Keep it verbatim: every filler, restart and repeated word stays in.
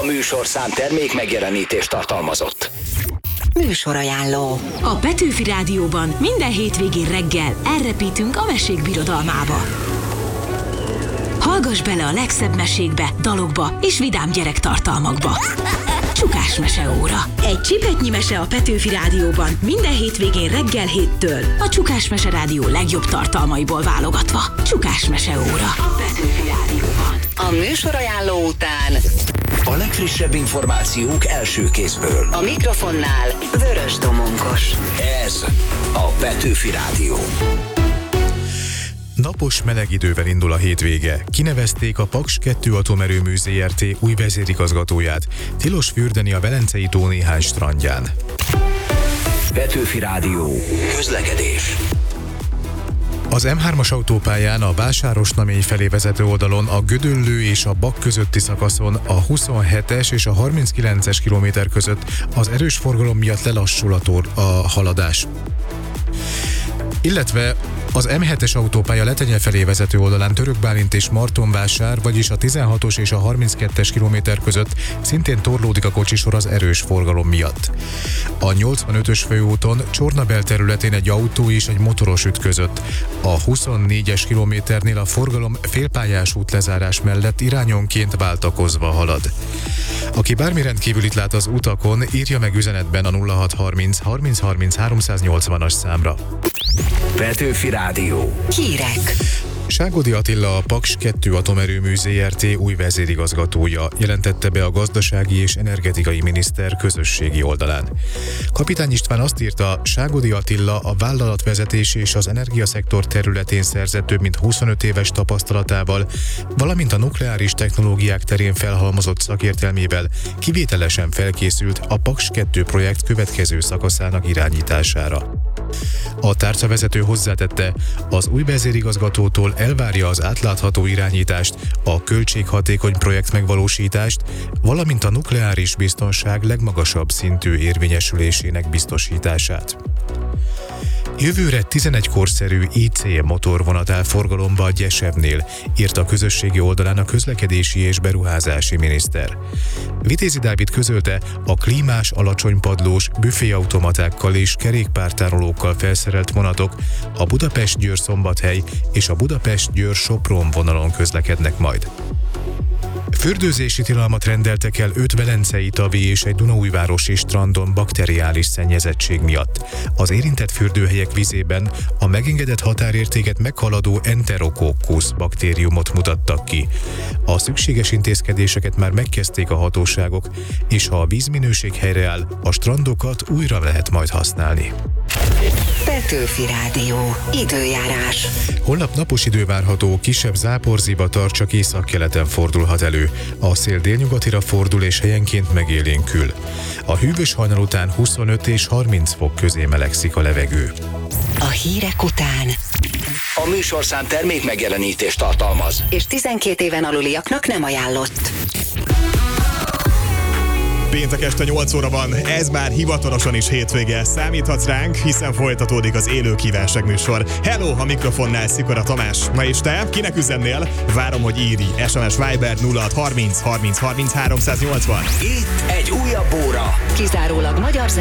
műsorszám termék megjelenítést tartalmazott. Műsorajánló. A Petőfi Rádióban minden hétvégén reggel elrepítünk a mesék birodalmába. Hallgass bele a legszebb mesékbe, dalokba és vidám gyerektartalmakba. Csukás meseóra. Egy csipetnyi mese a Petőfi Rádióban minden hétvégén reggel héttől. A Csukás Mese Rádió legjobb tartalmaiból válogatva. Csukás meseóra. A Petőfi Rádióban. A műsorajánló után a legfrissebb információk első kézből. a mikrofonnál Vörös Domonkos. Ez a Petőfi Rádió. Napos meleg idővel indul a hétvége. Kinevezték a Paks kettő Atomerőmű zé er té új vezérigazgatóját. Tilos fürdeni a Velencei tó néhány strandján. Petőfi Rádió. Közlekedés. Az em hármas autópályán a Vásárosnamény felé vezető oldalon a Gödöllő és a Bak közötti szakaszon a huszonhetes és a harminckilences kilométer között az erős forgalom miatt lelassul a, tor- a haladás. Illetve az em hetes autópálya Letenye felé vezető oldalán Török Bálint és Martonvásár, vagyis a tizenhatos és a harminckettes kilométer között szintén torlódik a kocsisor az erős forgalom miatt. A nyolcvanötös főúton Csornabel területén egy autó és egy motoros ütközött. A huszonnégyes kilométernél a forgalom félpályás útlezárás mellett irányonként váltakozva halad. Aki bármi rendkívülit lát az utakon, írja meg üzenetben a nulla hatszázharminc harmincharminc háromszáznyolcvanas számra. Petőfi Rádió. Hírek. Ságodi Attila, a Paks kettő Atomerőmű zé er té új vezérigazgatója, jelentette be a gazdasági és energetikai miniszter közösségi oldalán. Kapitány István azt írta, Ságodi Attila a vállalatvezetés és az energiaszektor területén szerzett több mint huszonöt éves tapasztalatával, valamint a nukleáris technológiák terén felhalmozott szakértelmével kivételesen felkészült a Paks kettő projekt következő szakaszának irányítására. A tárcavezető hozzátette, az új vezérigazgatótól elvárja az átlátható irányítást, a költséghatékony projekt megvalósítást, valamint a nukleáris biztonság legmagasabb szintű érvényesülésének biztosítását. Jövőre tizenegy korszerű i cé motorvonat áll forgalomba a Gyesevnél, írta a közösségi oldalán a közlekedési és beruházási miniszter. Vitézi Dávid közölte, a klímás, alacsonypadlós, büféautomatákkal és kerékpártárolókkal felszerelt vonatok a Budapest-Győr-Szombathely és a Budapest-Győr-Sopron vonalon közlekednek majd. Fürdőzési tilalmat rendeltek el öt velencei tavi és egy dunaújvárosi strandon bakteriális szennyezettség miatt. Az érintett fürdőhelyek vizében a megengedett határértéket meghaladó Enterococcus baktériumot mutattak ki. A szükséges intézkedéseket már megkezdték a hatóságok, és ha a vízminőség helyreáll, a strandokat újra lehet majd használni. Petőfi Rádió. Időjárás. Holnap napos idő várható, kisebb záporzivatar csak északkeleten fordulhat elő. A szél délnyugatira fordul és helyenként megélénkül. A hűvös hajnal után huszonöt és harminc fok közé melegszik a levegő. A hírek után A műsorszám termék megjelenítést tartalmaz. és tizenkét éven aluliaknak nem ajánlott. Péntek este nyolc óra van, ez már hivatalosan is hétvége. Számíthatsz ránk, hiszen folytatódik az élő kívánság műsor. Hello, a mikrofonnál Szikora Tamás. Na és te, kinek üzennél? Várom, hogy írj. es em es Viber nulla hatszázharminc harminc harminc háromszáznyolcvan. Itt egy újabb óra. Kizárólag magyar